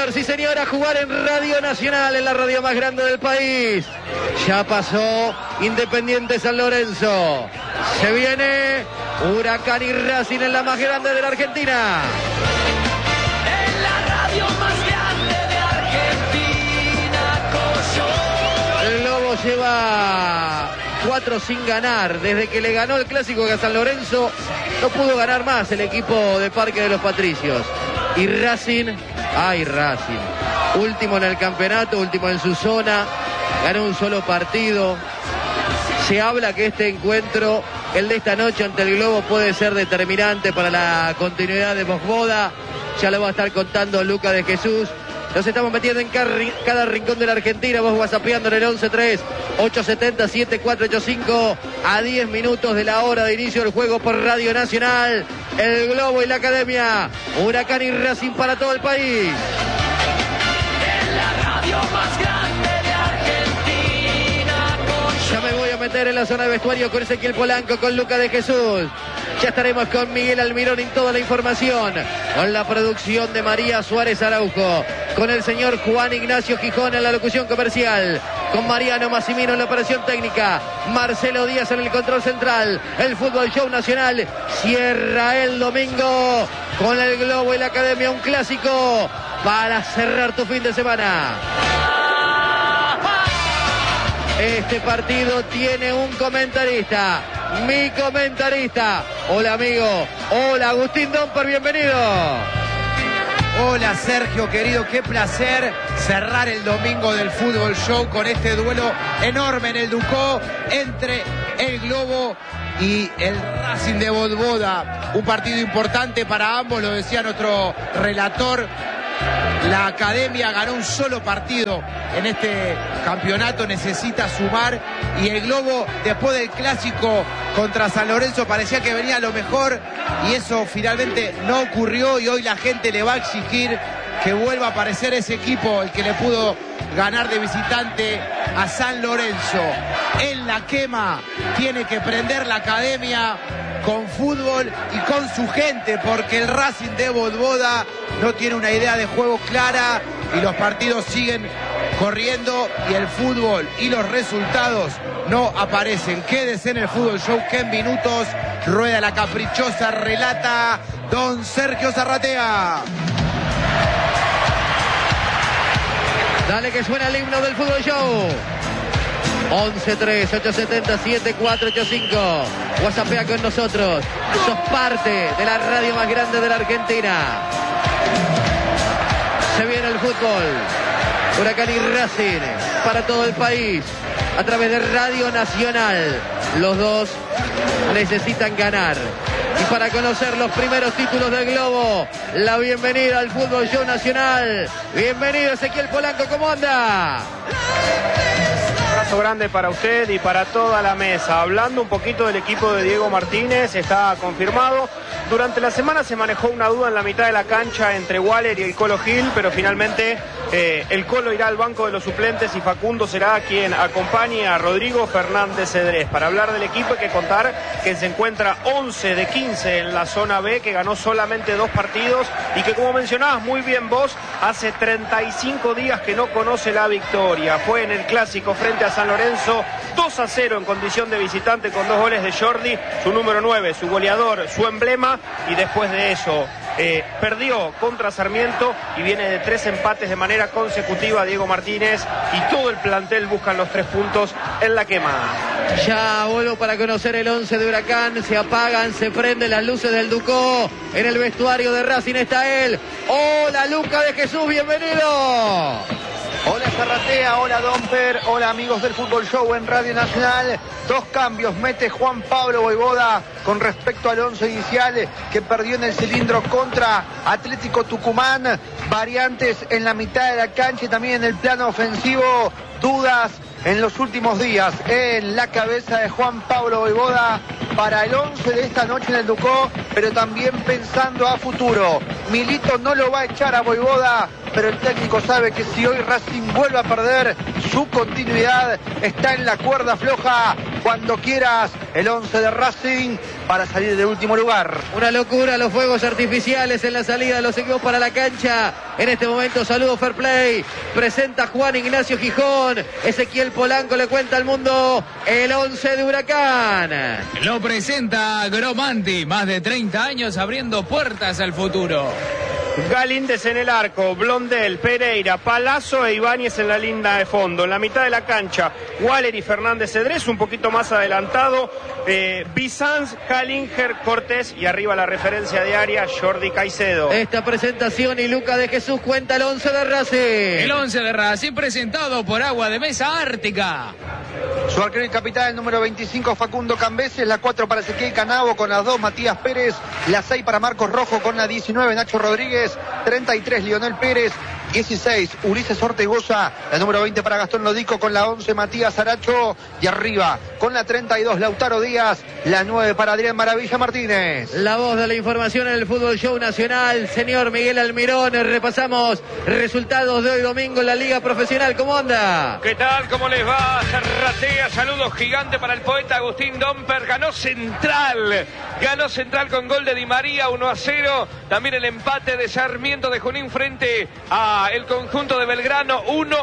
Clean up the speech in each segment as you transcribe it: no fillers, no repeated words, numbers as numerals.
señor, sí señor, a jugar en Radio Nacional, en la radio más grande del país. Ya pasó Independiente San Lorenzo. Se viene Huracán y Racing en la más grande de la Argentina. En la radio más grande de Argentina, Coyo. El Lobo lleva 4 sin ganar. Desde que le ganó el clásico a San Lorenzo, no pudo ganar más el equipo de Parque de los Patricios. Y Racing, último en el campeonato, último en su zona, ganó un solo partido. Se habla que este encuentro, el de esta noche ante el Globo, puede ser determinante para la continuidad de Vojvoda. Ya lo va a estar contando Luca de Jesús. Nos estamos metiendo en cada rincón de la Argentina. Vos whatsappeando en el 11-3-870-7485 a 10 minutos de la hora de inicio del juego por Radio Nacional. El Globo y la Academia. Huracán y Racing para todo el país. En la radio más grande de Argentina, Coyo. Ya me voy a meter en la zona de vestuario con Ezequiel Polanco, con Luca de Jesús. Ya estaremos con Miguel Almirón y toda la información, con la producción de María Suárez Araujo, con el señor Juan Ignacio Gijón en la locución comercial, con Mariano Massimino en la operación técnica, Marcelo Díaz en el control central. El Fútbol Show Nacional cierra el domingo con el Globo y la Academia, un clásico para cerrar tu fin de semana. Este partido tiene un comentarista, mi comentarista. Hola amigo, hola Agustín Domper, bienvenido. Hola Sergio querido, qué placer cerrar el domingo del Fútbol Show con este duelo enorme en el Ducó entre el Globo y el Racing de Vojvoda. Un partido importante para ambos, lo decía nuestro relator. La Academia ganó un solo partido en este campeonato, necesita sumar, y el Globo, después del clásico contra San Lorenzo, parecía que venía lo mejor y eso finalmente no ocurrió, y hoy la gente le va a exigir que vuelva a aparecer ese equipo, el que le pudo ganar de visitante a San Lorenzo. En la quema tiene que prender la Academia con fútbol y con su gente, porque el Racing de Vojvoda no tiene una idea de juego clara y los partidos siguen corriendo y el fútbol y los resultados no aparecen. Quédese en el Fútbol Show, que en minutos rueda la caprichosa, relata don Sergio Zarratea. Dale que suena el himno del Fútbol Show. 11-3-870-7485. WhatsAppea con nosotros. Sos parte de la radio más grande de la Argentina. Se viene el fútbol. Huracán y Racing para todo el país a través de Radio Nacional. Los dos necesitan ganar. Y para conocer los primeros títulos del Globo, la bienvenida al Fútbol Show Nacional. Bienvenido Ezequiel Polanco, ¿cómo anda? Abrazo grande para usted y para toda la mesa. Hablando un poquito del equipo de Diego Martínez, está confirmado. Durante la semana se manejó una duda en la mitad de la cancha entre Waller y el Colo Gil, pero finalmente el Colo irá al banco de los suplentes y Facundo será quien acompañe a Rodrigo Fernández Cedrés. Para hablar del equipo hay que contar que se encuentra 11 de 15 en la zona B, que ganó solamente 2 partidos y que, como mencionabas muy bien vos, hace 35 días que no conoce la victoria. Fue en el clásico frente a San Lorenzo 2-0 en condición de visitante con 2 goles de Jordi, su número 9, su goleador, su emblema, y después de eso perdió contra Sarmiento y viene de 3 empates de manera consecutiva Diego Martínez, y todo el plantel buscan los 3 puntos en la quema. Ya vuelvo para conocer el 11 de Huracán. Se apagan, se prenden las luces del Ducó. En el vestuario de Racing está él. Hola Luca de Jesús, bienvenido. Hola Zarratea, hola Domper, hola amigos del Fútbol Show en Radio Nacional. 2 cambios mete Juan Pablo Vojvoda con respecto al 11 inicial que perdió en el cilindro contra Atlético Tucumán. Variantes en la mitad de la cancha y también en el plano ofensivo. Dudas en los últimos días en la cabeza de Juan Pablo Vojvoda para el 11 de esta noche en el Ducó, pero también pensando a futuro. Milito no lo va a echar a Vojvoda, pero el técnico sabe que si hoy Racing vuelve a perder, su continuidad está en la cuerda floja. cuando quieras el 11 de Racing para salir del último lugar. Una locura los fuegos artificiales en la salida de los equipos para la cancha. En este momento, saludo Fair Play. Presenta Juan Ignacio Gijón. Ezequiel Polanco le cuenta al mundo el 11 de Huracán. Lo presenta Gromanti, más de 30 años abriendo puertas al futuro. Galíndez en el arco, Blondel, Pereira, Palazzo e Ibáñez en la línea de fondo. En la mitad de la cancha, Waller y Fernández Cedrés, un poquito más adelantado, Bizanz, Halinger, Cortés y arriba la referencia diaria, Jordi Caicedo. Esta presentación y Luca de Jesús cuenta el 11 de Racing. El 11 de Racing presentado por Agua de Mesa Ártica. Su arquero y capitán, el número 25, Facundo Cambeses, la 4 para Ezequiel Canavo con las 2, Matías Pérez, la 6 para Marcos Rojo con la 19, Nacho Rodríguez, 33, Lionel Pérez, 16, Ulises Ortegoza, la número 20 para Gastón Lodico con la 11, Matías Aracho, y arriba con la 32, Lautaro Díaz, la 9 para Adrián Maravilla Martínez. La voz de la información en el Fútbol Show Nacional, señor Miguel Almirón. Repasamos resultados de hoy domingo en la Liga Profesional. ¿Cómo anda? ¿Qué tal? ¿Cómo les va? Cerratea, saludos gigante para el poeta Agustín Domper. Ganó Central con gol de Di María, 1-0. También el empate de Sarmiento de Junín frente a el conjunto de Belgrano,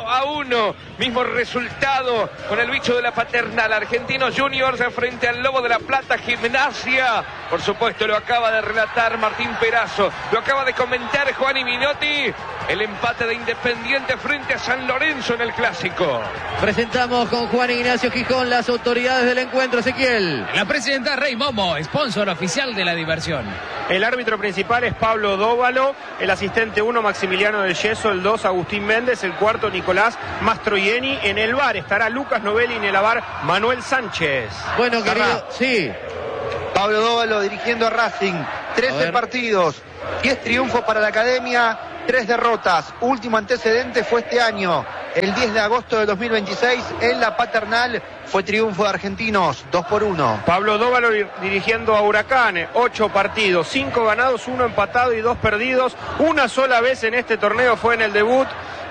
1-1. Mismo resultado con el bicho de la Paternal, Argentinos Juniors frente al Lobo de la Plata, Gimnasia. Por supuesto, lo acaba de relatar Martín Perazo, lo acaba de comentar Juan Minotti. El empate de Independiente frente a San Lorenzo en el Clásico. Presentamos con Juan Ignacio Gijón las autoridades del encuentro, Ezequiel. La presidenta Rey Momo, sponsor oficial de la diversión. El árbitro principal es Pablo Dóvalo, el asistente 1 Maximiliano del Yeso, el 2 Agustín Méndez, el 4 Nicolás Mastroianni. En el VAR estará Lucas Novelli, en el VAR Manuel Sánchez. Bueno, querido, sí. Pablo Dóvalo dirigiendo a Racing, 13 partidos, 10 triunfos para la academia, 3 derrotas. Último antecedente fue este año, el 10 de agosto de 2026, en la Paternal, fue triunfo de Argentinos, 2-1. Pablo Dóvalo dirigiendo a Huracán, 8 partidos, 5 ganados, 1 empatado y 2 perdidos. Una sola vez en este torneo fue en el debut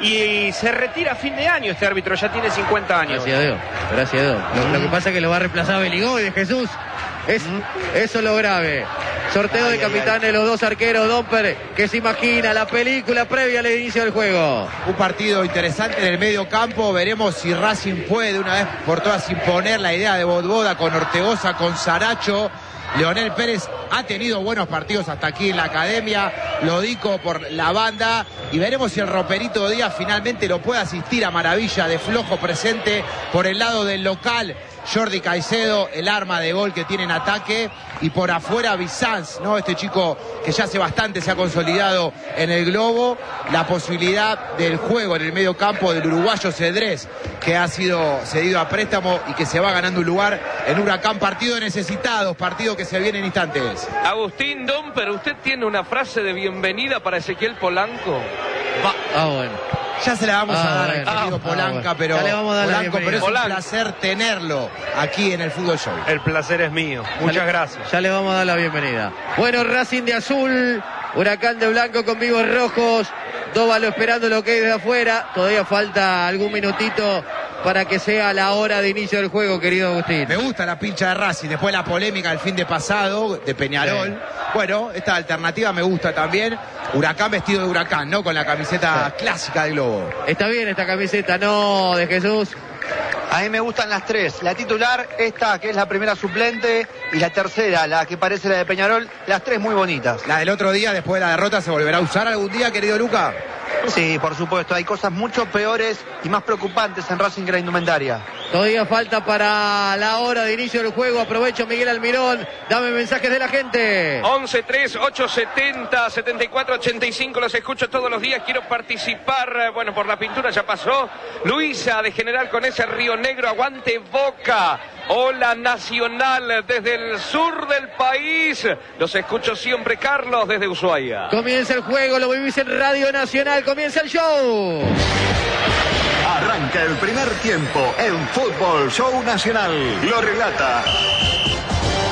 y se retira a fin de año este árbitro, ya tiene 50 años. Gracias a Dios, gracias a Dios. Lo que pasa es que lo va a reemplazar Beligoy de Jesús. Eso es lo grave. Sorteo de capitanes, los dos arqueros, Domper, que se imagina la película previa al inicio del juego. Un partido interesante en el medio campo. Veremos si Racing puede de una vez por todas imponer la idea de Bodboda con Ortegoza, con Saracho. Leonel Pérez ha tenido buenos partidos hasta aquí en la academia, Lodico por la banda, y veremos si el Roperito Díaz finalmente lo puede asistir a Maravilla de flojo presente por el lado del local. Jordi Caicedo, el arma de gol que tiene en ataque, y por afuera Bizanz, ¿no? Este chico que ya hace bastante se ha consolidado en el globo. La posibilidad del juego en el medio campo del uruguayo Cedrés, que ha sido cedido a préstamo y que se va ganando un lugar en Huracán. Partido de necesitados, partido que se viene en instantes. Agustín Domper, ¿usted tiene una frase de bienvenida para Ezequiel Polanco? Bueno. Ya se la vamos a dar al querido Polanca, bueno. pero Ya le vamos a dar Polanco, pero es Polanco. un placer tenerlo aquí en el Fútbol Show. El placer es mío, muchas gracias. Ya le vamos a dar la bienvenida. Bueno, Racing de azul, Huracán de blanco con vivos rojos. Dóvalo esperando lo que hay desde afuera. Todavía falta algún minutito para que sea la hora de inicio del juego, querido Agustín. Me gusta la pincha de Racing, después la polémica del fin de pasado de Peñarol. Sí. Bueno, esta alternativa me gusta también. Huracán vestido de Huracán, ¿no? Con la camiseta clásica del Globo. Está bien esta camiseta, ¿no, de Jesús? A mí me gustan las 3, la titular, esta que es la primera suplente, y la tercera, la que parece la de Peñarol, las 3 muy bonitas. La del otro día, después de la derrota, ¿se volverá a usar algún día, querido Luca? Sí, por supuesto, hay cosas mucho peores y más preocupantes en Racing que la indumentaria. Todavía falta para la hora de inicio del juego. Aprovecho, Miguel Almirón. Dame mensajes de la gente. 11-3-870-74-85. Los escucho todos los días. Quiero participar. Bueno, por la pintura ya pasó. Luisa de General con ese Río Negro. Aguante Boca. Hola Nacional desde el sur del país. Los escucho siempre, Carlos, desde Ushuaia. Comienza el juego. Lo vivís en Radio Nacional. Comienza el show. Arranca el primer tiempo en Fútbol Show Nacional. Lo relata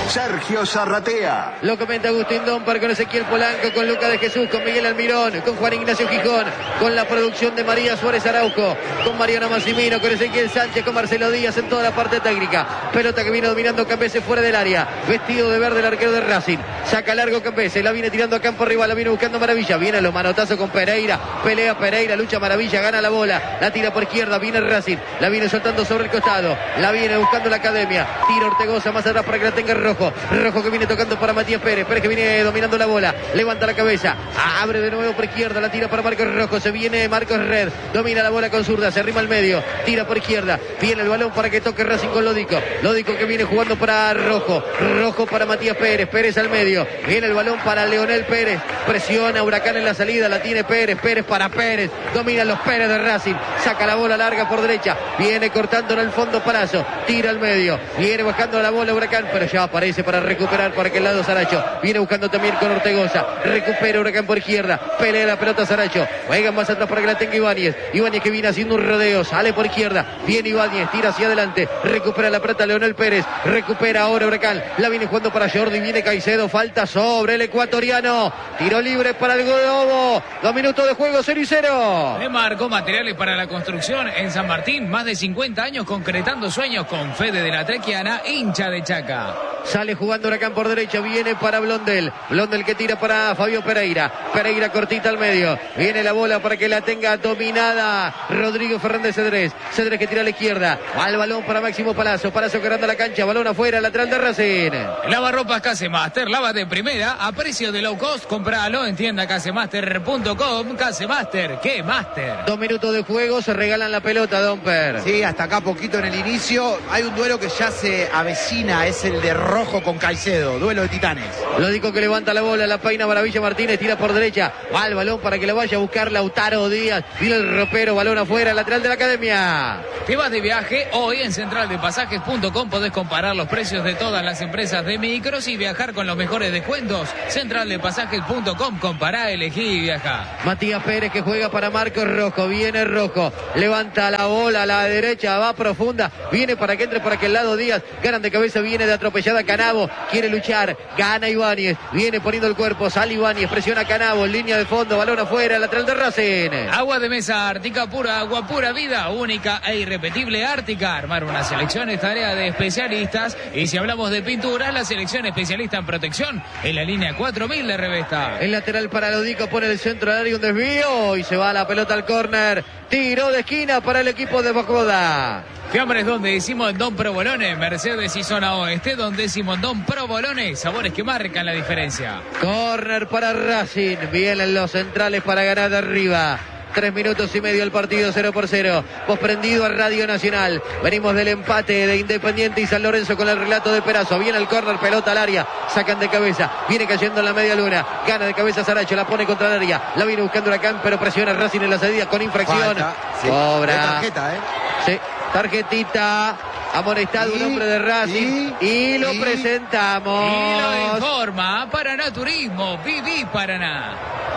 Sergio Zarratea. Lo comenta Agustín Domper con Ezequiel Polanco, con Lucas de Jesús, con Miguel Almirón, con Juan Ignacio Gijón, con la producción de María Suárez Araujo, con Mariano Massimino, con Ezequiel Sánchez, con Marcelo Díaz en toda la parte técnica. Pelota que viene dominando Campese fuera del área, vestido de verde el arquero de Racing. Saca largo Campese, la viene tirando a campo rival, la viene buscando Maravilla. Viene los manotazos con Pereira, pelea Pereira, lucha Maravilla, gana la bola, la tira por izquierda, viene Racing, la viene soltando sobre el costado, la viene buscando la Academia, tira Ortegoza más atrás para que la tenga Rojo. Rojo que viene tocando para Matías Pérez, Pérez que viene dominando la bola, levanta la cabeza, abre de nuevo por izquierda, la tira para Marcos Rojo, se viene Marcos Red, domina la bola con zurda, se arrima al medio, tira por izquierda, viene el balón para que toque Racing con Lódico, Lódico que viene jugando para Rojo, Rojo para Matías Pérez, Pérez al medio, viene el balón para Leonel Pérez, presiona Huracán en la salida, la tiene Pérez, Pérez para Pérez, domina los Pérez de Racing, saca la bola larga por derecha, viene cortando en el fondo Palazzo, tira al medio, viene bajando la bola Huracán, pero ya aparece para recuperar por aquel lado Saracho, viene buscando también con Ortegoza, recupera Huracán por izquierda, pelea la pelota Saracho, juega más atrás para que la tenga Ibáñez, Ibáñez que viene haciendo un rodeo, sale por izquierda, viene Ibáñez, tira hacia adelante, recupera la pelota Leonel Pérez, recupera ahora Huracán, la viene jugando para Jordi, viene Caicedo, falta sobre el ecuatoriano, tiro libre para el Globo, 2 minutos de juego, 0-0. Le marcó materiales para la construcción en San Martín, más de 50 años concretando sueños con Fede de la Trequiana, hincha de Chaca. Sale jugando Huracán por derecha, viene para Blondel, Blondel que tira para Fabio Pereira, Pereira cortita al medio, viene la bola para que la tenga dominada Rodrigo Fernández Cedrés, Cedrés que tira a la izquierda, al balón para Máximo Palazzo, Palazzo que anda la cancha, balón afuera, lateral de Racing. Lavarropas Casemaster, lava de primera, a precio de low cost, compralo en tienda casemaster.com, Casemaster, ¿qué master? 2 minutos de juego, se regalan la pelota, Domper. Sí, hasta acá poquito en el inicio. Hay un duelo que ya se avecina, es el de Rojo con Caicedo, duelo de titanes. Lódico que levanta la bola, la peina Maravilla Martínez, tira por derecha, va al balón para que lo vaya a buscar Lautaro Díaz, viene el ropero, balón afuera, lateral de la Academia. Te vas de viaje, hoy en centraldepasajes.com podés comparar los precios de todas las empresas de micros y viajar con los mejores descuentos. Centraldepasajes.com, compará, elegí y viaja. Matías Pérez que juega para Marcos Rojo, viene Rojo, levanta la bola a la derecha, va profunda, viene para que entre por aquel lado Díaz, ganan de cabeza, viene de atropellada Canavo, quiere luchar, gana Ibáñez, viene poniendo el cuerpo, sale Ibáñez, presiona Canavo, en línea de fondo, balón afuera, lateral de Racing. Agua de mesa Ártica pura, agua pura vida, única e irrepetible Ártica. Armar una selección es tarea de especialistas y si hablamos de pinturas, la selección especialista en protección en la línea 4000 de Revesta. El lateral para Lódico, pone el centro del área, un desvío y se va la pelota al córner, tiro de esquina para el equipo de Bocoda. Fiambres donde decimos Don Provolone, Mercedes y Zona Oeste, donde decimos Don Provolone, sabores que marcan la diferencia. Córner para Racing, vienen los centrales para ganar de arriba. 3 minutos y medio el partido, 0-0. Posprendido a Radio Nacional. Venimos del empate de Independiente y San Lorenzo con el relato de Perazo. Viene el córner, pelota al área. Sacan de cabeza. Viene cayendo en la media luna. Gana de cabeza Saracho. La pone contra el área. La viene buscando Huracán, pero presiona Racing en la salida con infracción. Falta, sí. Cobra. De tarjeta, Sí, tarjetita. Amonestado un hombre de Racing. Y lo presentamos. Y lo informa Paraná Turismo. Viví Paraná.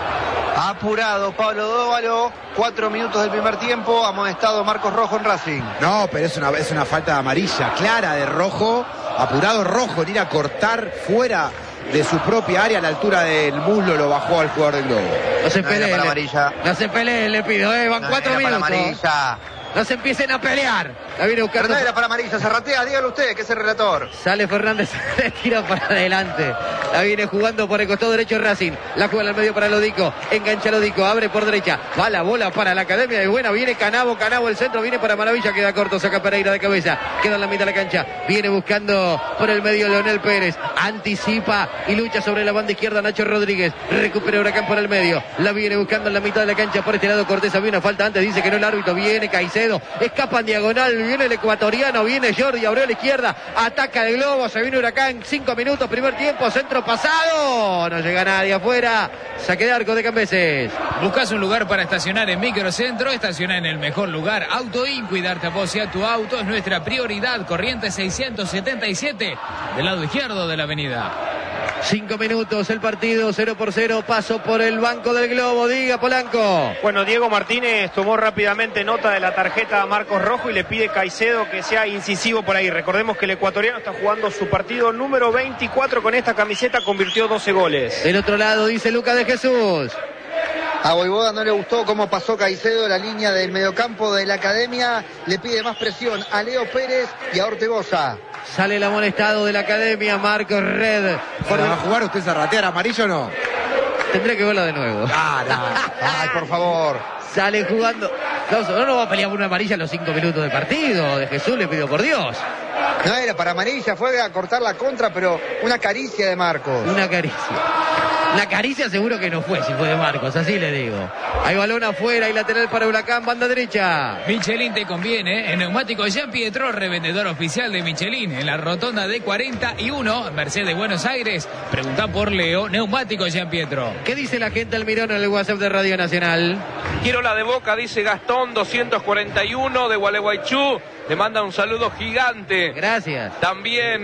Apurado Pablo Dóvalo, 4 minutos del primer tiempo, amonestado Marcos Rojo en Racing. No, pero es una falta de amarilla clara de Rojo, apurado Rojo, en ir a cortar fuera de su propia área a la altura del muslo, lo bajó al jugador del Globo. No se peleen, no se peleen, le pido, van 4 minutos. No se empiecen a pelear. La viene buscando. Pero no era para amarilla, Zarratea, dígalo usted, que es el relator. Sale Fernández, le tira para adelante. La viene jugando por el costado derecho Racing. La juega en el medio para Lódico. Engancha Lódico, abre por derecha. Va la bola para la Academia de Buena. Viene Canavo el centro, viene para Maravilla, queda corto, saca Pereira de cabeza. Queda en la mitad de la cancha. Viene buscando por el medio Leonel Pérez. Anticipa y lucha sobre la banda izquierda Nacho Rodríguez. Recupera Huracán por el medio. La viene buscando en la mitad de la cancha por este lado Cortés. Había una falta antes, dice que no el árbitro. Viene Caicedo. Escapa en diagonal, viene el ecuatoriano, viene Jordi, abrió a la izquierda, ataca el Globo, se viene Huracán, 5 minutos, primer tiempo, centro pasado, no llega nadie afuera, saque de arco de Cambeses. Buscas un lugar para estacionar en Microcentro, estaciona en el mejor lugar, Auto Inc, y darte a vos y a tu auto es nuestra prioridad, Corrientes 677, del lado izquierdo de la avenida. 5 minutos el partido, 0-0, paso por el banco del Globo. Diga, Polanco. Bueno, Diego Martínez tomó rápidamente nota de la tarjeta a Marcos Rojo y le pide a Caicedo que sea incisivo por ahí. Recordemos que el ecuatoriano está jugando su partido número 24 con esta camiseta, convirtió 12 goles. Del otro lado dice Lucas de Jesús. A Voivoda no le gustó cómo pasó Caicedo la línea del mediocampo de la Academia. Le pide más presión a Leo Pérez y a Ortegoza. Sale el amonestado de la Academia, Marcos Red. ¿Va a jugar usted Zarratea amarillo o no? Tendré que verlo de nuevo. Ay, por favor. Sale jugando. No va a pelear por una amarilla en los 5 minutos de partido. De Jesús le pido por Dios. No era para amarilla, fue a cortar la contra, pero una caricia de Marcos. Una caricia. La caricia seguro que no fue, si fue de Marcos, así le digo. Hay balón afuera y lateral para Huracán, banda derecha. Michelin te conviene. En Neumático Jean Pietro, revendedor oficial de Michelin. En la rotonda de 41, Mercedes Buenos Aires. Pregunta por Leo, Neumático Jean Pietro. ¿Qué dice la gente Almirón en el WhatsApp de Radio Nacional? Quiero la de Boca, dice Gastón, 241 de Gualeguaychú. Le manda un saludo gigante. Gracias. También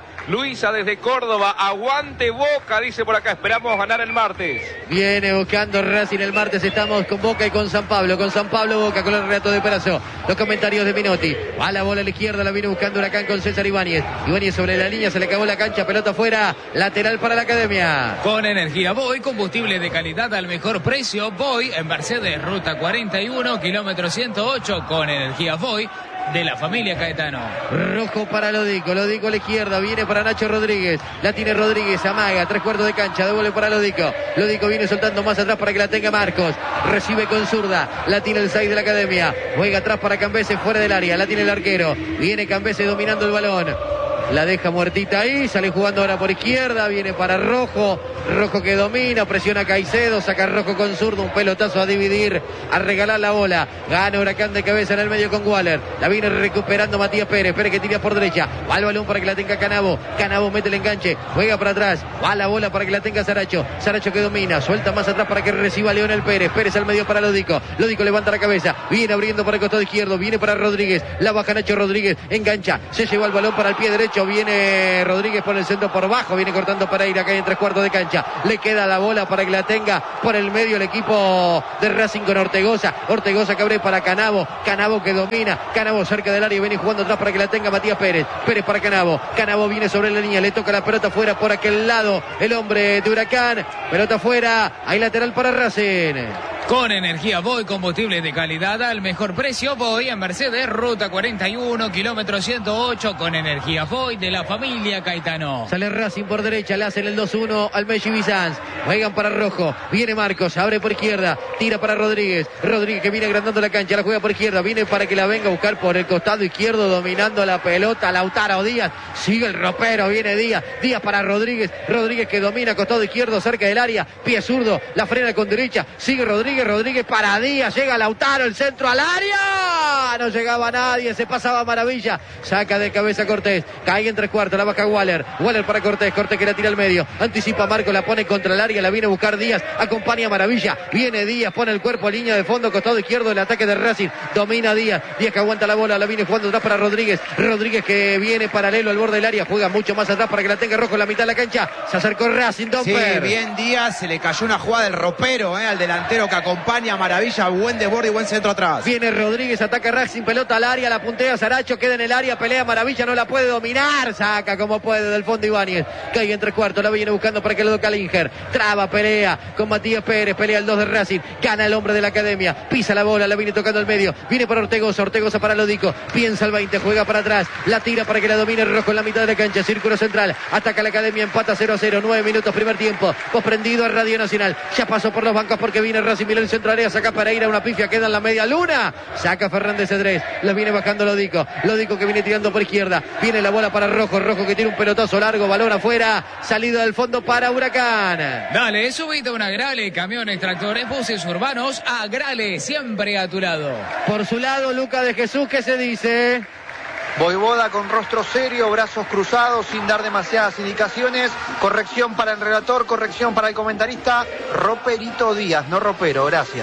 Luisa desde Córdoba. Aguante Boca, dice por acá. Esperamos ganar el martes. Viene buscando Racing el martes. Estamos con Boca y con San Pablo. Con San Pablo, Boca, con el relato de Perazo. Los comentarios de Minotti. Va la bola a la izquierda, la viene buscando Huracán con César Ibáñez. Ibáñez sobre la línea, se le acabó la cancha. Pelota afuera. Lateral para la Academia. Con Energía Voy, combustible de calidad al mejor precio. Voy en Mercedes, ruta 41, kilómetro 108. Con Energía Voy, de la familia Caetano. Rojo para Lodico, Lodico a la izquierda, viene para Nacho Rodríguez, la tiene Rodríguez, amaga, 3/4 de cancha, devuelve para Lodico, Lodico viene soltando más atrás para que la tenga Marcos, recibe con zurda, la tiene el 6 de la Academia, juega atrás para Cambese, fuera del área, la tiene el arquero, viene Cambese dominando el balón. La deja muertita ahí, sale jugando ahora por izquierda, viene para Rojo, Rojo que domina, presiona a Caicedo, saca Rojo con zurdo, un pelotazo a dividir, a regalar la bola, gana Huracán de cabeza en el medio con Waller, la viene recuperando Matías Pérez, Pérez que tira por derecha, va el balón para que la tenga Canavo, Canavo mete el enganche, juega para atrás, va la bola para que la tenga Saracho, Saracho que domina, suelta más atrás para que reciba Leonel Pérez, Pérez al medio para Lodico, Lodico levanta la cabeza, viene abriendo para el costado izquierdo, viene para Rodríguez, la baja Nacho Rodríguez, engancha, se lleva el balón para el pie derecho, viene Rodríguez por el centro por bajo, viene cortando para ir acá en 3/4 de cancha, le queda la bola para que la tenga por el medio el equipo de Racing con Ortegoza, Ortegoza que abre para Canavo, Canavo que domina, Canavo cerca del área y viene jugando atrás para que la tenga Matías Pérez, Pérez para Canavo, Canavo viene sobre la línea, le toca la pelota fuera por aquel lado, el hombre de Huracán, pelota fuera, hay lateral para Racing. Con Energía Voy, combustible de calidad al mejor precio. Voy en Mercedes, ruta 41, kilómetro 108. Con Energía Voy, de la familia Caetano. Sale Racing por derecha, le hacen el 2-1 al Messi Bizanz. Juegan para Rojo, viene Marcos, abre por izquierda, tira para Rodríguez. Rodríguez que viene agrandando la cancha, la juega por izquierda, viene para que la venga a buscar por el costado izquierdo, dominando la pelota. Lautaro Díaz, sigue el ropero, viene Díaz. Díaz para Rodríguez, Rodríguez que domina costado izquierdo cerca del área, pie zurdo, la frena con derecha, sigue Rodríguez. Rodríguez para Díaz, llega Lautaro, el centro al área, no llegaba nadie, se pasaba maravilla, saca de cabeza Cortés, cae en 3/4, la baja Waller, Waller para Cortés, Cortés que la tira al medio, anticipa Marco, la pone contra el área, la viene a buscar Díaz, acompaña Maravilla, viene Díaz, pone el cuerpo a línea de fondo, costado izquierdo, el ataque de Racing, domina Díaz, Díaz que aguanta la bola, la viene jugando atrás para Rodríguez, Rodríguez que viene paralelo al borde del área, juega mucho más atrás para que la tenga Rojo en la mitad de la cancha, se acercó Racing, Domper. Sí, bien Díaz, se le cayó una jugada del ropero, al delantero que acompaña a Maravilla, buen desborde y buen centro atrás. Viene Rodríguez, ataca Racing, pelota al área, la puntea Saracho, queda en el área, pelea Maravilla, no la puede dominar, saca como puede del fondo Ibáñez, cae en 3/4, la viene buscando para que lo toque Linger, traba, pelea con Matías Pérez, pelea el 2 de Racing, gana el hombre de la Academia, pisa la bola, la viene tocando al medio, viene para Ortegoza, Ortegoza para Lodico, piensa el 20, juega para atrás, la tira para que la domine Rojo en la mitad de la cancha, círculo central, ataca la Academia, empata 0-0, 9 minutos, primer tiempo, prendido a Radio Nacional, ya pasó por los bancos porque viene Racing, mira el centro área, saca Pereira, una pifia, queda en la media luna, saca Fernández Cedrés, la viene bajando Lodico, Lodico que viene tirando por izquierda, viene la bola para Rojo, Rojo que tiene un pelotazo largo, balón afuera, salida del fondo para Huracán. Dale, subite a una Agrale, camiones, tractores, buses urbanos, Agrale, siempre a tu lado. Por su lado, Lucas de Jesús, ¿qué se dice? Voivoda con rostro serio, brazos cruzados, sin dar demasiadas indicaciones. Corrección para el relator, corrección para el comentarista. Roperito Díaz, no Ropero, gracias.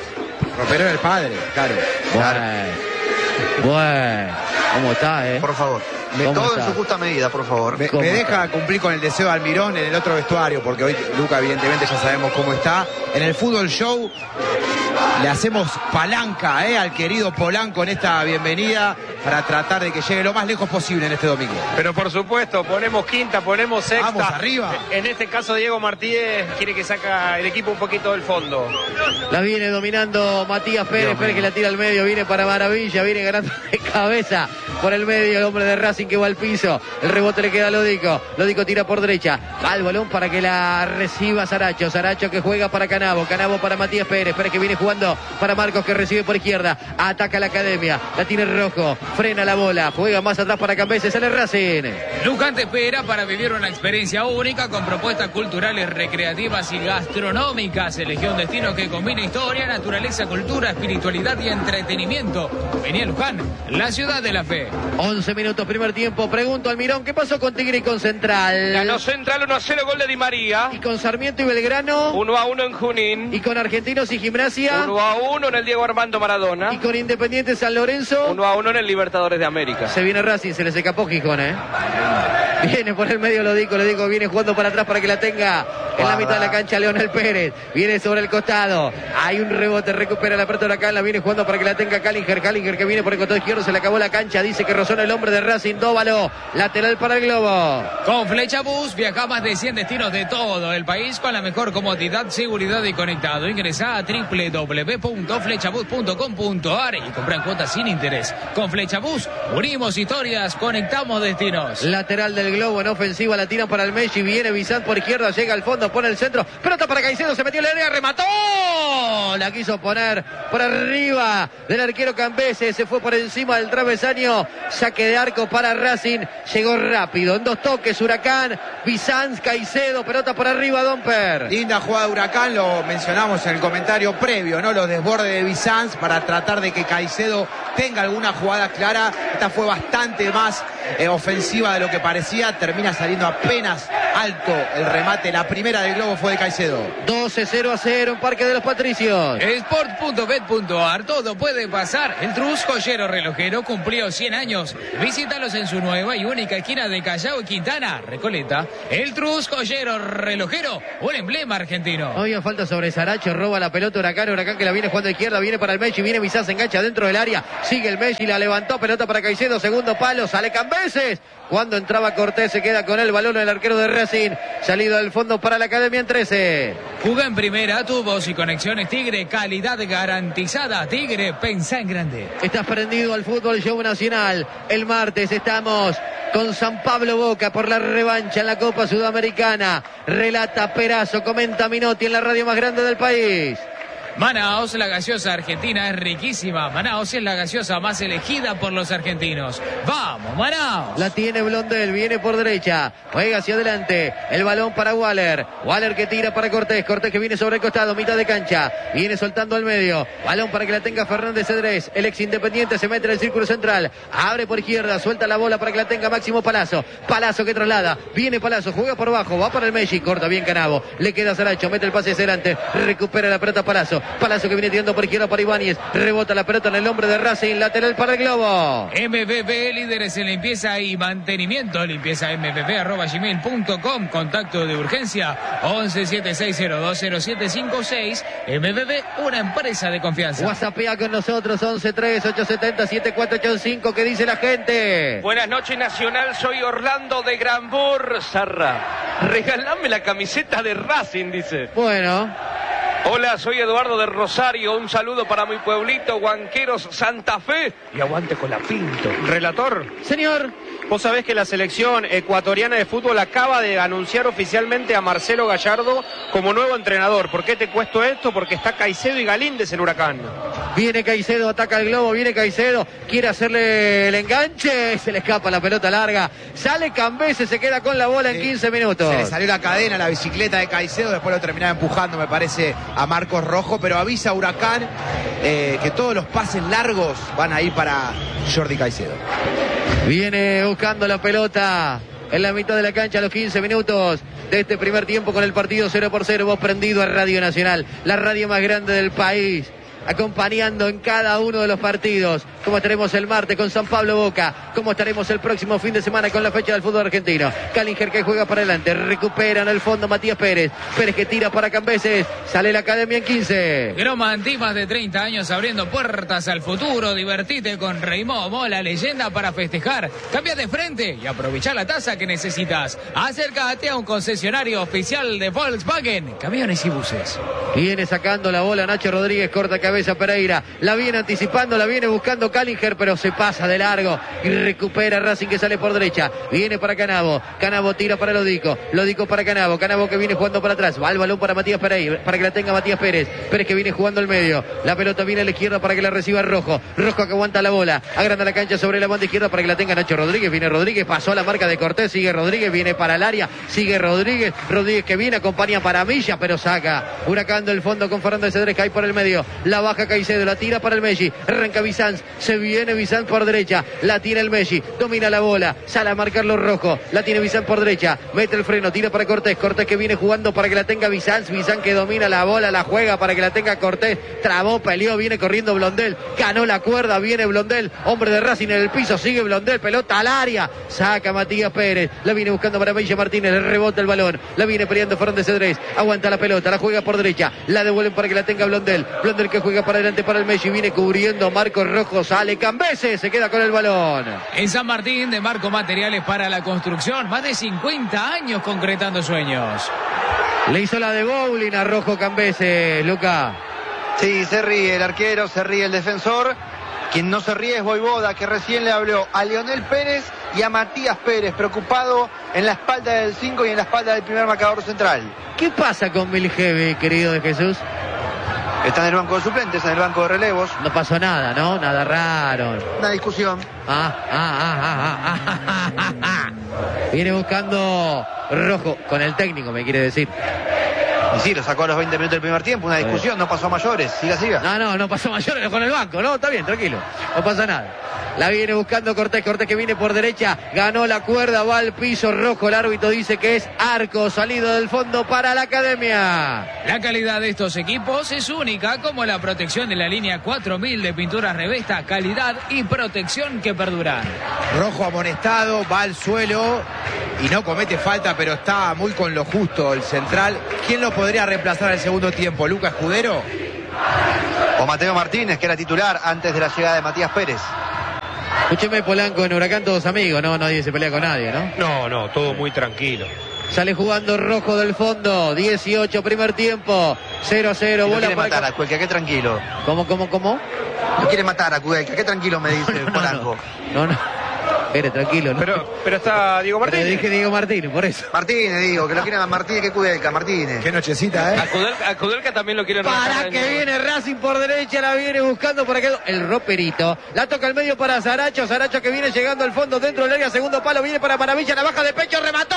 Ropero es el padre, claro. Bueno, ¿cómo está, Por favor. Todo en su justa medida, por favor. Me deja cumplir con el deseo de Almirón en el otro vestuario, porque hoy Luca evidentemente ya sabemos cómo está. En el Fútbol Show le hacemos palanca al querido Polanco en esta bienvenida para tratar de que llegue lo más lejos posible en este domingo. Pero por supuesto, ponemos quinta, ponemos sexta. Vamos arriba. En este caso Diego Martínez quiere que saca el equipo un poquito del fondo. La viene dominando Matías Pérez, Pérez que la tira al medio, viene para Maravilla, viene ganando de cabeza por el medio el hombre de Racing que va al piso. El rebote le queda a Lodico, Lodico tira por derecha, va el balón para que la reciba Saracho, Saracho que juega para Canavo, Canavo para Matías Pérez, Pérez que viene jugando para Marcos que recibe por izquierda, ataca la Academia, la tiene Rojo, frena la bola, juega más atrás para Cambeses, sale Racing. Lucan te espera para vivir una experiencia única con propuestas culturales, recreativas y gastronómicas. Elige un destino que combina historia, naturaleza, cultura, espiritualidad y entretenimiento. Vení a Luján, la ciudad de la fe. 11 minutos, primer tiempo. Pregunto al Mirón, ¿qué pasó con Tigre y con Central? Ganó Central 1-0, gol de Di María. ¿Y con Sarmiento y Belgrano? 1-1 en Junín. ¿Y con Argentinos y Gimnasia? 1-1 en el Diego Armando Maradona. ¿Y con Independiente San Lorenzo? 1-1 en el Libertadores de América. Se viene Racing, se les escapó Gijón, Viene por el medio Lodico viene jugando para atrás para que la tenga en la mitad de la cancha Leonel Pérez. Viene sobre el costado. Hay un rebote, recupera la pelota Huracán, la viene jugando para que la tenga Callinger que viene por el costado izquierdo, se le acabó la cancha, dice que rozó el hombre de Racing, Dóvalo, lateral para el Globo. Con Flecha Bus viaja a más de 100 destinos de todo el país con la mejor comodidad, seguridad y conectado. Ingresa a www.flechabus.com.ar y compra en cuotas sin interés. Con Flecha Bus unimos historias, conectamos destinos. Lateral del Globo en ofensiva, la tiran para el Messi, viene Bizant por izquierda, llega al fondo, pone el centro, pelota para Caicedo, se metió en la área, remató, la quiso poner por arriba del arquero Cambeses, se fue por encima del travesaño, saque de arco para Racing, llegó rápido, en 2 toques Huracán, Bizant, Caicedo, pelota por arriba, Domper. Linda jugada de Huracán, lo mencionamos en el comentario previo, ¿no? Los desbordes de Bizant para tratar de que Caicedo tenga alguna jugada clara. Esta fue bastante más ofensiva de lo que parecía, termina saliendo apenas alto el remate, la primera del Globo fue de Caicedo. 12-0-0 en Parque de los Patricios. Sport.bet.ar, todo puede pasar. El Trus Joyero Relojero cumplió 100 años. Visítalos en su nueva y única esquina de Callao y Quintana, Recoleta. El Trus Joyero Relojero, un emblema argentino. Hoy a falta sobre Saracho, roba la pelota Huracán que la viene jugando a izquierda, viene para el Messi, viene Bizán, se engancha dentro del área, sigue el Messi, la levantó, pelota para Caicedo, segundo palo, sale Cambeses. Cuando entraba Cortés se queda con el balón el arquero de Racing, salido del fondo para la Academia en 13. Juga en primera, tubos y conexiones Tigre, calidad garantizada. Tigre, pensá en grande. Estás prendido al Fútbol Show Nacional. El martes estamos con San Pablo Boca por la revancha en la Copa Sudamericana. Relata Perazo, comenta Minotti en la radio más grande del país. Manaos, la gaseosa argentina es riquísima. Manaos es la gaseosa más elegida por los argentinos. ¡Vamos, Manaos! La tiene Blondel, viene por derecha, juega hacia adelante, el balón para Waller. Waller que tira para Cortés, Cortés que viene sobre el costado, mitad de cancha, viene soltando al medio, balón para que la tenga Fernández Cedrés, el ex Independiente se mete en el círculo central, abre por izquierda, suelta la bola para que la tenga Máximo Palazzo, Palazzo que traslada, viene Palazzo, juega por abajo, va para el Messi, corta bien Canavo, le queda Saracho, mete el pase hacia adelante, recupera la pelota Palazzo, Palazzo que viene tirando por izquierda para Ibáñez, rebota la pelota en el hombre de Racing, lateral para el Globo. MBB, líderes en limpieza y mantenimiento, limpiezambb@gmail.com, contacto de urgencia 1176020756. MBB, una empresa de confianza. WhatsAppea con nosotros 1138707485. ¿Qué dice la gente? Buenas noches, Nacional, soy Orlando de Granbur. Sarra, regalame la camiseta de Racing, dice. Bueno. Hola, soy Eduardo de Rosario. Un saludo para mi pueblito, Huanqueros, Santa Fe. Y aguante con la Pinto. Relator. Señor. Vos sabés que la selección ecuatoriana de fútbol acaba de anunciar oficialmente a Marcelo Gallardo como nuevo entrenador. ¿Por qué te cuento esto? Porque está Caicedo y Galíndez en Huracán. Viene Caicedo, ataca el Globo, viene Caicedo, quiere hacerle el enganche, se le escapa la pelota larga, sale Cambeses, se queda con la bola en 15 minutos. Se le salió la cadena, la bicicleta de Caicedo, después lo terminaba empujando, me parece, a Marcos Rojo, pero avisa a Huracán que todos los pases largos van a ir para Jordi Caicedo. Viene buscando la pelota en la mitad de la cancha a los 15 minutos de este primer tiempo con el partido 0-0. Vos prendido a Radio Nacional, la radio más grande del país, acompañando en cada uno de los partidos cómo estaremos el martes con San Pablo Boca, cómo estaremos el próximo fin de semana con la fecha del fútbol argentino. Calinger que juega para adelante, recupera en el fondo Matías Pérez. Pérez que tira para Cambeses, sale la academia en 15. Gromanti, más de 30 años abriendo puertas al futuro. Divertite con Reimomo, la leyenda para festejar. Cambia de frente y aprovechar la tasa que necesitas. Acércate a un concesionario oficial de Volkswagen, camiones y buses. Viene sacando la bola Nacho Rodríguez, corta cabeza Pereira. La viene anticipando, la viene buscando Calinger, pero se pasa de largo y recupera Racing que sale por derecha. Viene para Canavo. Canavo tira para Lodico. Lodico para Canavo. Canavo que viene jugando para atrás. Va el balón para Matías Pereira, para que la tenga Matías Pérez. Pérez que viene jugando al medio. La pelota viene a la izquierda para que la reciba Rojo. Rojo que aguanta la bola. Agranda la cancha sobre la banda izquierda para que la tenga Nacho Rodríguez. Viene Rodríguez, pasó a la marca de Cortés. Sigue Rodríguez, viene para el área. Sigue Rodríguez. Rodríguez que viene, acompaña para Milla, pero saca. Huracán del fondo con Fernández Cedrés que hay por el medio. La baja Caicedo, la tira para el Messi. Arranca Bizanz. Se viene Bizanz por derecha. La tira el Messi. Domina la bola. Sale a marcarlo Rojo. La tiene Bizanz por derecha. Mete el freno. Tira para Cortés. Cortés que viene jugando para que la tenga Bizanz. Bizanz que domina la bola. La juega para que la tenga Cortés. Trabó, peleó. Viene corriendo Blondel. Ganó la cuerda. Viene Blondel. Hombre de Racing en el piso. Sigue Blondel. Pelota al área. Saca Matías Pérez. La viene buscando para Villa Martínez. Le rebota el balón. La viene peleando Fernández Cedrés. Aguanta la pelota. La juega por derecha. La devuelven para que la tenga Blondel. Blondel que juega para adelante para el Messi. Viene cubriendo Marcos Rojo. Sale Cambeses. Se queda con el balón. En San Martín, de Marco Materiales para la construcción. Más de 50 años concretando sueños. Le hizo la de bowling a Rojo Cambeses, Luca. Sí, se ríe el arquero, se ríe el defensor. Quien no se ríe es Voivoda, que recién le habló a Leonel Pérez y a Matías Pérez, preocupado en la espalda del 5 y en la espalda del primer marcador central. ¿Qué pasa con Miljevi, querido de Jesús? Está en el banco de suplentes, en el banco de relevos. No pasó nada, ¿no? Nada raro. Una discusión. Viene buscando Rojo con el técnico, me quiere decir. Y sí, lo sacó a los 20 minutos del primer tiempo, una discusión, no pasó a mayores. Siga. No pasó a mayores con el banco, no, está bien, tranquilo. No pasa nada. La viene buscando Cortés, Cortés que viene por derecha, ganó la cuerda, va al piso Rojo, el árbitro dice que es arco, salido del fondo para la academia. La calidad de estos equipos es única, como la protección de la línea 4000 de pinturas Revesta, calidad y protección que perduran. Rojo amonestado, va al suelo y no comete falta, pero está muy con lo justo el central. ¿Quién lo podría reemplazar al segundo tiempo? ¿Lucas Escudero? O Mateo Martínez, que era titular antes de la llegada de Matías Pérez. Escúcheme, Polanco, en Huracán todos amigos, ¿no? Nadie se pelea con nadie, ¿no? No, todo muy tranquilo. Sale jugando Rojo del fondo, 18 primer tiempo, 0-0, No bola quiere para... matar a Cuelca, qué tranquilo. ¿Cómo? No quiere matar a Cuelca, qué tranquilo me dice Polanco. No. Espere, tranquilo, ¿no? Pero está Diego Pero Martínez. dije Diego Martínez, por eso. Martínez, digo, que lo quiere más Martínez que Cudelca, Martínez. Qué nochecita, ¿eh? A Kudelka también lo quieren Para rebajar que en- viene Racing por derecha, la viene buscando para que el roperito. La toca al medio para Saracho que viene llegando al fondo dentro del área, segundo palo, viene para Maravilla, la baja de pecho, remató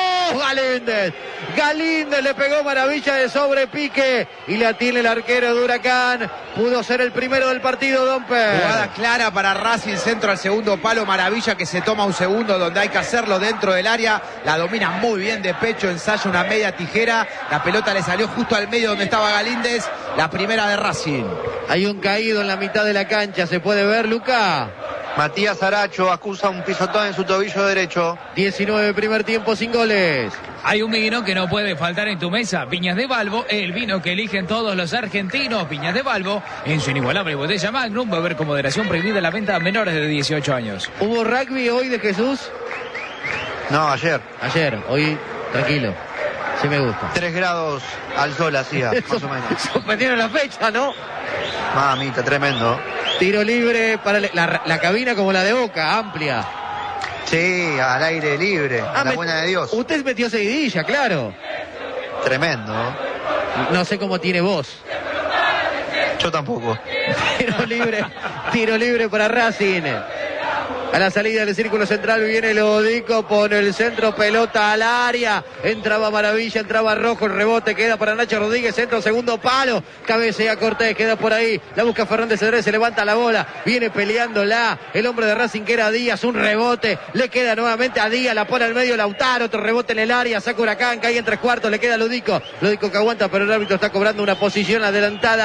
Galíndez le pegó Maravilla de sobrepique y la tiene el arquero de Huracán. Pudo ser el primero del partido, Domper. Jugada clara para Racing, centro al segundo palo, Maravilla que se toma un segundo donde hay que hacerlo dentro del área, la domina muy bien de pecho, ensaya una media tijera, la pelota le salió justo al medio donde estaba Galíndez, la primera de Racing. Hay un caído en la mitad de la cancha, ¿se puede ver, Luca? Matías Aracho acusa un pisotón en su tobillo derecho. 19 primer tiempo sin goles. Hay un vino que no puede faltar en tu mesa, Viñas de Balbo, el vino que eligen todos los argentinos. Viñas de Balbo, en su inigualable botella Magnum, beber con moderación, prohibida la venta a menores de 18 años. ¿Hubo rugby hoy de Jesús? No, ayer. Ayer, hoy tranquilo. Sí me gusta. 3 grados al sol hacía, más o menos. Suspendieron la fecha, ¿no? Mamita, tremendo. Tiro libre para la cabina como la de Boca, amplia. Sí, al aire libre, la buena de Dios. Usted metió seguidilla, claro. Tremendo. No sé cómo tiene voz. Yo tampoco. Tiro libre para Racing. A la salida del círculo central viene Lodico, pone el centro, pelota al área. Entraba Maravilla, entraba Rojo, el rebote queda para Nacho Rodríguez, centro, segundo palo. Cabecea Cortés, queda por ahí. La busca Fernández Cedrés, se levanta la bola. Viene peleándola. El hombre de Racing que era Díaz, un rebote. Le queda nuevamente a Díaz, la pone al medio Lautaro, otro rebote en el área. Saca Huracán, cae en 3 cuartos, le queda Lodico. Lodico que aguanta, pero el árbitro está cobrando una posición adelantada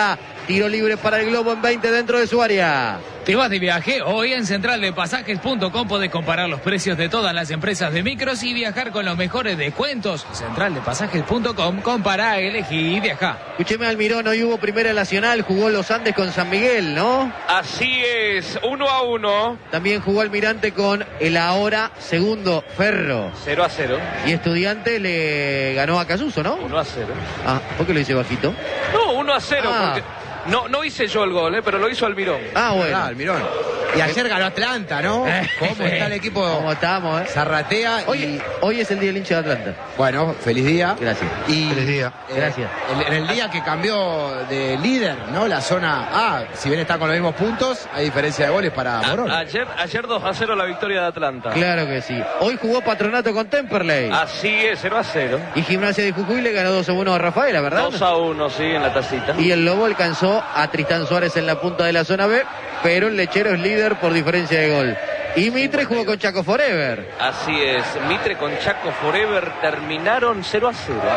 Tiro libre para el Globo en 20 dentro de su área. ¿Te vas de viaje? Hoy en centraldepasajes.com podés comparar los precios de todas las empresas de micros y viajar con los mejores descuentos. Centraldepasajes.com, compará, elegí y viajá. Escúcheme, Almirón, hoy hubo Primera Nacional, jugó Los Andes con San Miguel, ¿no? Así es, 1-1. También jugó Almirante con el ahora segundo Ferro. 0-0. Y Estudiante le ganó a Casuso, ¿no? 1-0. Ah, ¿por qué lo hice bajito? No, 1-0, Ah. porque no hice yo el gol, pero lo hizo Almirón. Ah, bueno. Ah, Almirón. Y ayer ganó Atlanta, ¿no? ¿Cómo está el equipo? ¿Cómo estamos, Zarratea. Hoy es el día del hincha de Atlanta. Bueno, feliz día. Gracias. Y, Feliz día. Gracias. En el día que cambió de líder, ¿no? La zona A, si bien está con los mismos puntos, hay diferencia de goles para Morón. Ayer 2-0 la victoria de Atlanta. Claro que sí. Hoy jugó Patronato con Temperley. Así es, 0-0. Y Gimnasia de Jujuy le ganó 2-1 a Rafaela, ¿verdad? 2-1, sí, en la tacita. Y el Lobo alcanzó a Tristán Suárez en la punta de la zona B, pero el Lechero es líder por diferencia de gol. Y Mitre jugó con Chaco Forever. Así es, Mitre con Chaco Forever terminaron 0-0.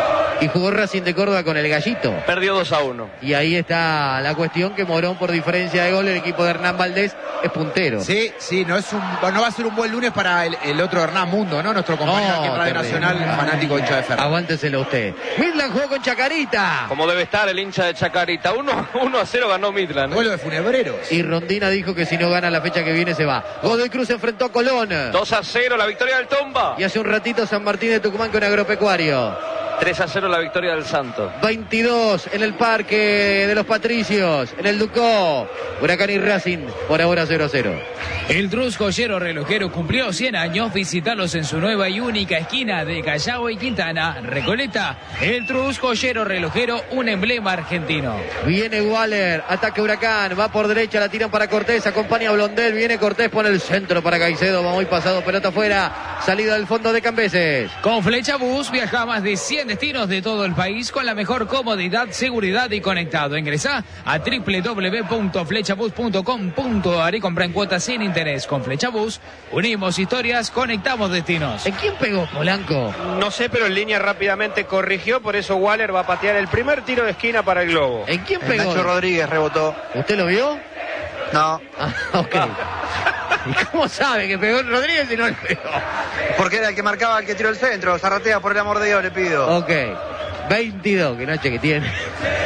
Y jugó Racing de Córdoba con el Gallito. Perdió 2-1. Y ahí está la cuestión, que Morón por diferencia de gol, el equipo de Hernán Valdés es puntero. Sí, no va a ser un buen lunes para el otro Hernán Mundo, ¿no? Nuestro compañero aquí en Radio terrible. Nacional, fanático hincha de Ferro. Aguánteselo usted. Midland jugó con Chacarita. Como debe estar el hincha de Chacarita. 1-0 ganó Midland. Duelo de funebreros. Y Rondina dijo que si no gana la fecha que viene se va. Godoy Cruz enfrentó a Colón. 2-0 la victoria del Tomba. Y hace un ratito San Martín de Tucumán con Agropecuario. 3-0 la victoria del Santos. 22 en el Parque de los Patricios, en el Ducó. Huracán y Racing, por ahora 0-0. El Trus Joyero Relojero cumplió 100 años. Visitarlos en su nueva y única esquina de Callao y Quintana, Recoleta. El Trus Joyero Relojero, un emblema argentino. Viene Waller, ataque Huracán, va por derecha, la tiran para Cortés, acompaña a Blondel, viene Cortés, pone el centro para Caicedo, va muy pasado, pelota afuera, salida del fondo de Cambeses. Con Flecha Bus viaja a más de 100 destinos de todo el país con la mejor comodidad, seguridad y conectado. Ingresá a www.flechabus.com.ar y compra en cuotas sin interés. Con Flecha Bus unimos historias, conectamos destinos. ¿En quién pegó Polanco? No sé, pero en línea rápidamente corrigió, por eso Waller va a patear el primer tiro de esquina para el Globo. ¿En quién El pegó? Nacho Rodríguez rebotó. ¿Usted lo vio? No, Ah, ok. ¿Y cómo sabe que pegó Rodríguez y no le pegó? porque era el que marcaba, el que tiró el centro. Zarratea, por el amor de Dios, le pido. Ok. 22, que noche que tiene.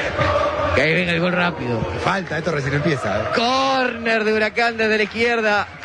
Que ahí venga el gol rápido. Falta, esto recién empieza. Córner de Huracán desde la izquierda.